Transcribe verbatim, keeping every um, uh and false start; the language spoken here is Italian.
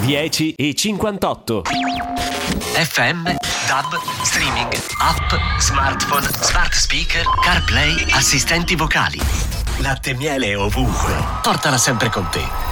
dieci e cinquantotto. F M, DAB, streaming, app, smartphone, smart speaker, CarPlay, assistenti vocali. Latte e miele ovunque. Portala sempre con te.